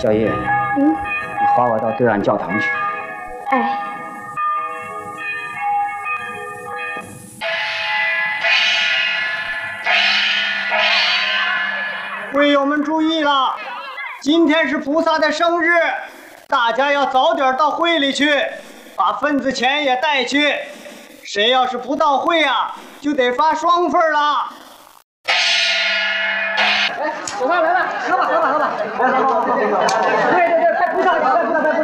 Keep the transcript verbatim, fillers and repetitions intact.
小叶，嗯，你划我到对岸教堂去。 哎。 会友们注意了，今天是菩萨的生日，大家要早点到会里去，把份子钱也带去。谁要是不到会啊，就得发双份了。哎，走吧，来吧，喝吧，喝吧，喝吧。来来来，对对对，快菩萨，快菩萨，快菩萨。